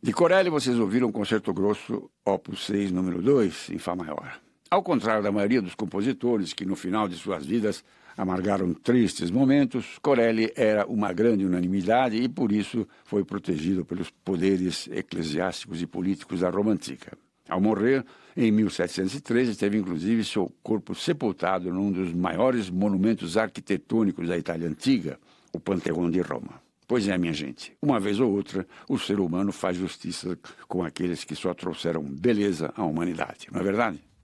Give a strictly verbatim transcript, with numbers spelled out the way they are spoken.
De Corelli, vocês ouviram o Concerto Grosso, opus seis, número dois, em Fá maior. Ao contrário da maioria dos compositores que, no final de suas vidas, amargaram tristes momentos, Corelli era uma grande unanimidade e, por isso, foi protegido pelos poderes eclesiásticos e políticos da Roma Antiga. Ao morrer, em mil setecentos e treze, teve inclusive seu corpo sepultado num dos maiores monumentos arquitetônicos da Itália Antiga, o Panteão de Roma. Pois é, minha gente, uma vez ou outra, o ser humano faz justiça com aqueles que só trouxeram beleza à humanidade, não é verdade?